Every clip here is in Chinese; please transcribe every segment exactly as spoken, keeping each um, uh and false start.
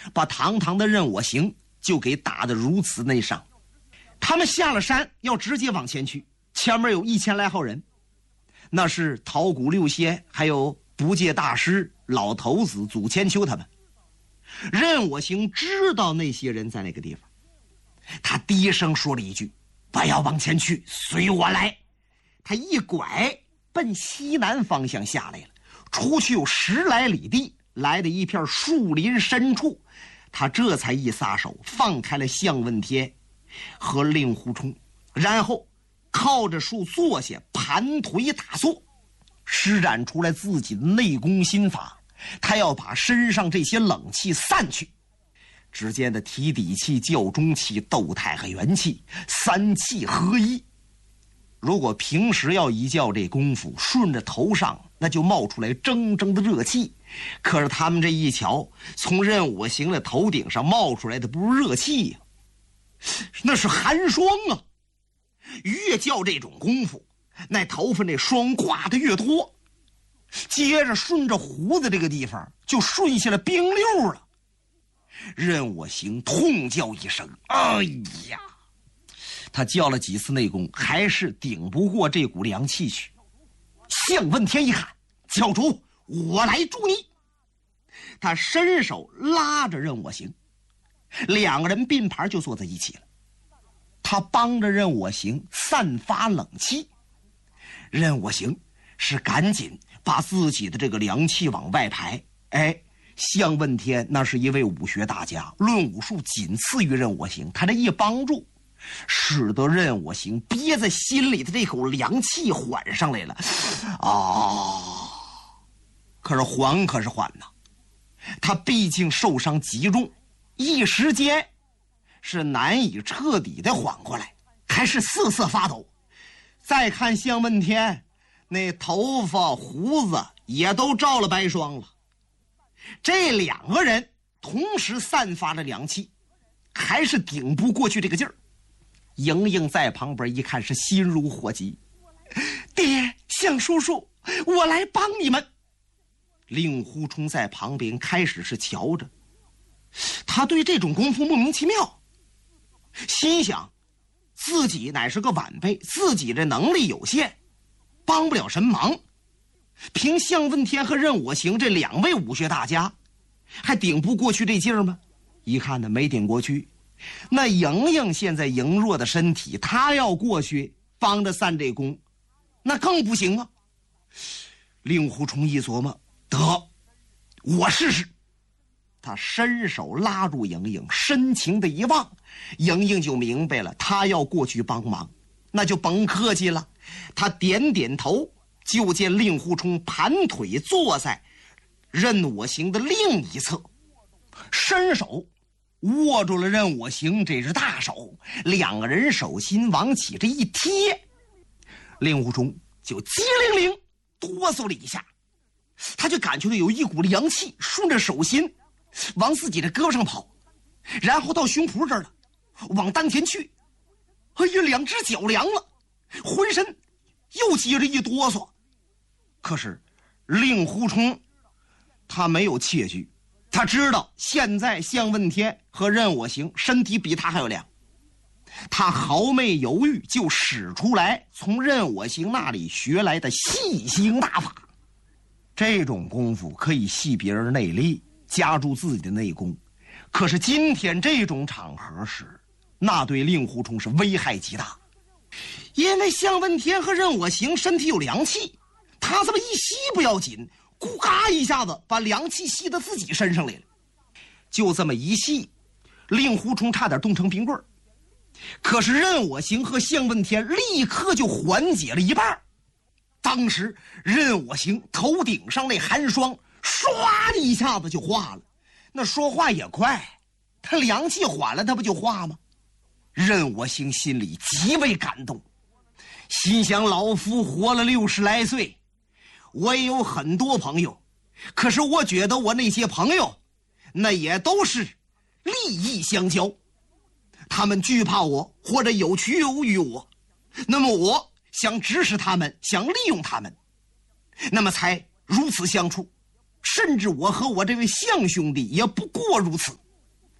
把堂堂的任我行就给打得如此内伤。他们下了山要直接往前去，前面有一千来号人，那是桃谷六仙还有不戒大师老头子祖千秋他们。任我行知道那些人在那个地方，他低声说了一句：不要往前去，随我来。他一拐奔西南方向下来了，出去有十来里地，来的一片树林深处，他这才一撒手放开了向问天和令狐冲，然后靠着树坐下，盘腿打坐，施展出来自己的内功心法，他要把身上这些冷气散去。只见的提底气、教中气、斗态和元气三气合一。如果平时要一较这功夫，顺着头上那就冒出来铮铮的热气，可是他们这一瞧，从任我行的头顶上冒出来的不是热气呀、啊，那是寒霜啊！越较这种功夫，那头发那霜挂的越多，接着顺着胡子这个地方就顺下了冰溜了。任我行痛叫一声：哎呀！他叫了几次内功，还是顶不过这股凉气去。向问天一看：教主，我来助你。他伸手拉着任我行，两个人并排就坐在一起了。他帮着任我行散发冷气，任我行是赶紧把自己的这个凉气往外排。哎，向问天那是一位武学大家，论武术仅次于任我行，他这一帮助，使得任我行憋在心里的这口凉气缓上来了。啊！可是缓可是缓呐，他毕竟受伤极重，一时间是难以彻底的缓过来，还是瑟瑟发抖。再看向问天，那头发胡子也都照了白霜了。这两个人同时散发了凉气，还是顶不过去这个劲儿。莹莹在旁边一看，是心如火急：爹，向叔叔，我来帮你们。令狐冲在旁边开始是瞧着，他对这种功夫莫名其妙，心想自己乃是个晚辈，自己的能力有限，帮不了什么忙。凭向问天和任我行这两位武学大家，还顶不过去这劲儿吗？一看呢，没顶过去。那莹莹现在羸弱的身体，她要过去帮着散这功，那更不行啊。令狐冲一琢磨，得，我试试。他伸手拉住莹莹，深情的一望，莹莹就明白了，他要过去帮忙，那就甭客气了。他点点头，就见令狐冲盘腿坐在任我行的另一侧，伸手握住了任我行这只大手，两个人手心往起这一贴，令狐冲就机灵灵哆嗦了一下，他就感觉到有一股凉气顺着手心往自己的胳膊上跑，然后到胸脯这儿了，往丹田去。哎呀，两只脚凉了，浑身又接着一哆嗦。可是令狐冲他没有怯惧，他知道现在向问天和任我行身体比他还要凉，他毫没犹豫就使出来从任我行那里学来的细心大法。这种功夫可以系别人内力，加注自己的内功，可是今天这种场合时，那对令狐冲是危害极大。因为向问天和任我行身体有凉气，他这么一吸不要紧，咕嘎一下子把凉气吸到自己身上来了。就这么一吸，令狐冲差点冻成冰棍儿。可是任我行和向问天立刻就缓解了一半。当时任我行头顶上那寒霜唰的一下子就化了，那说话也快，他凉气缓了，他不就化吗？任我行心里极为感动，心想老夫活了六十来岁，我也有很多朋友，可是我觉得我那些朋友那也都是利益相交，他们惧怕我或者有求于我，那么我想指使他们，想利用他们，那么才如此相处。甚至我和我这位向兄弟也不过如此。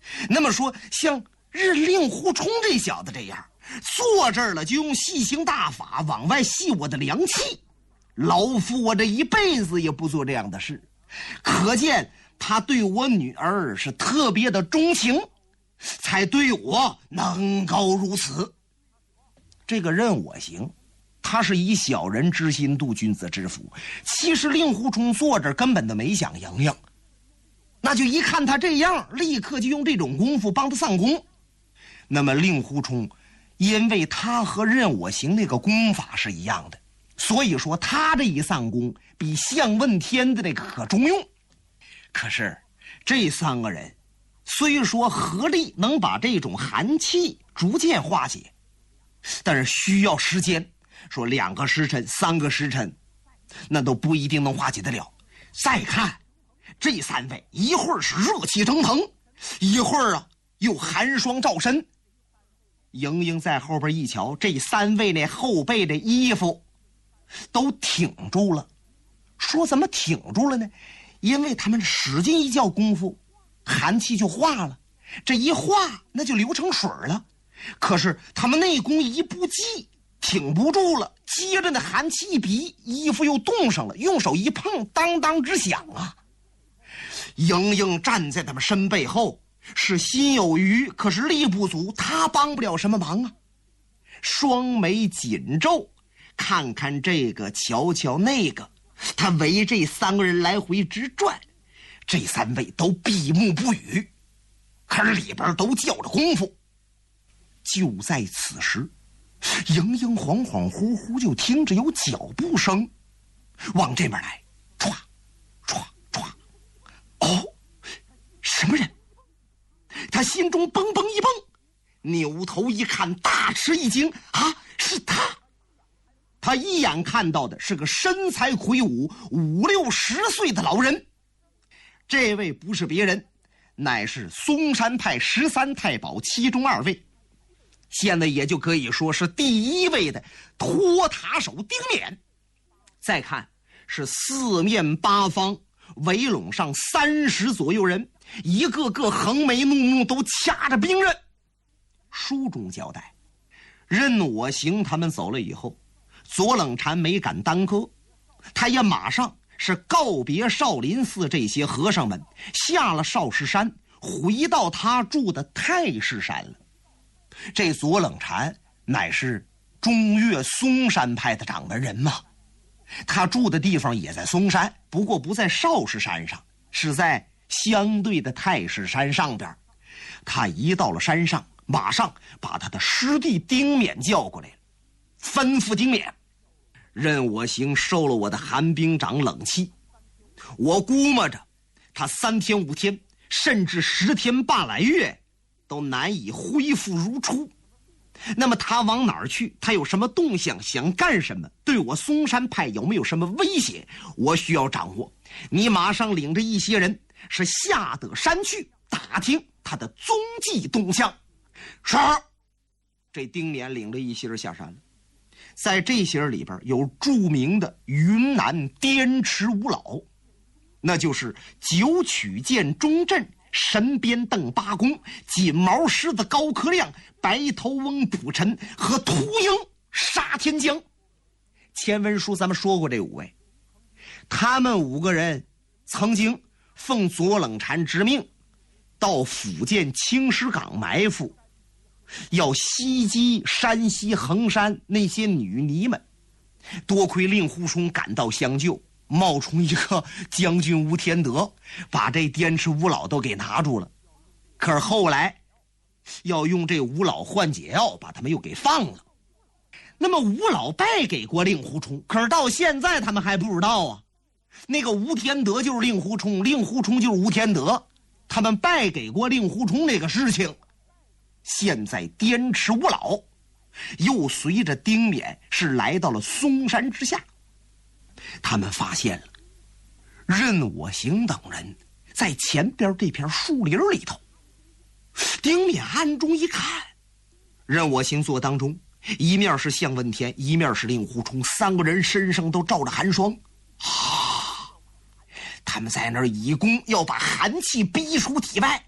那么说，像任令狐冲这小子这样坐这儿了，就用细行大法往外吸我的凉气，老夫我这一辈子也不做这样的事。可见他对我女儿是特别的钟情，才对我能够如此。这个任我行，他是以小人之心度君子之腹。其实令狐冲坐这儿根本都没想赢赢，那就一看他这样，立刻就用这种功夫帮他上弓。那么令狐冲因为他和任我行那个功法是一样的，所以说他这一上弓比项问天的那个可中用。可是这三个人虽说合力能把这种寒气逐渐化解，但是需要时间，说两个时辰三个时辰那都不一定能化解得了。再看这三位，一会儿是热气腾腾，一会儿啊又寒霜照身。莹莹在后边一瞧，这三位那后背的衣服都挺住了。说怎么挺住了呢？因为他们使劲一叫功夫，寒气就化了，这一化那就流成水了。可是他们内功一不济，挺不住了，接着那寒气一逼，衣服又冻上了，用手一碰，当当直响啊。莹莹站在他们身背后，是心有余，可是力不足，他帮不了什么忙啊。双眉紧皱，看看这个瞧瞧那个，他围这三个人来回直转，这三位都闭目不语，可是里边都叫着功夫。就在此时，莹莹恍恍惚惚就听着有脚步声往这边来，唰唰唰。哦，什么人？他心中蹦蹦一蹦，扭头一看，大吃一惊，啊，是他！他一眼看到的是个身材魁梧、五六十岁的老人。这位不是别人，乃是嵩山派十三太保其中二位，现在也就可以说是第一位的托塔手丁勉。再看是四面八方围拢上三十左右人，一个个横眉怒目，都掐着兵刃。书中交代，任我行他们走了以后，左冷禅没敢耽搁，他也马上是告别少林寺这些和尚们，下了少室山，回到他住的太师山了。这左冷禅乃是中岳嵩山派的掌门人嘛，他住的地方也在嵩山，不过不在少室山上，是在相对的太师山上边。他一到了山上，马上把他的师弟丁勉叫过来了，吩咐丁勉，任我行受了我的寒冰掌冷气，我估摸着他三天五天甚至十天半来月都难以恢复如初。那么他往哪儿去？他有什么动向？想干什么？对我嵩山派有没有什么威胁？我需要掌握。你马上领着一些人是下得山去打听他的踪迹动向。是。这丁勉领着一些人下山了。在这些人里边有著名的云南滇池五老，那就是九曲剑钟镇、神鞭邓八公、锦毛狮子高科亮、白头翁卜臣和秃鹰沙天江。前文书咱们说过这五位，他们五个人曾经奉左冷禅之命到福建青石港埋伏，要袭击山西衡山那些女尼们。多亏令狐冲赶到相救，冒充一个将军吴天德，把这滇池五老都给拿住了。可是后来要用这五老换解药，把他们又给放了。那么五老败给过令狐冲，可是到现在他们还不知道啊，那个吴天德就是令狐冲，令狐冲就是吴天德，他们败给过令狐冲这个事情。现在滇池五老又随着丁勉是来到了嵩山之下，他们发现了任我行等人在前边这片树林里头。丁勉暗中一看，任我行坐当中，一面是项问天，一面是令狐冲，三个人身上都罩着寒霜啊！他们在那儿以功要把寒气逼出体外。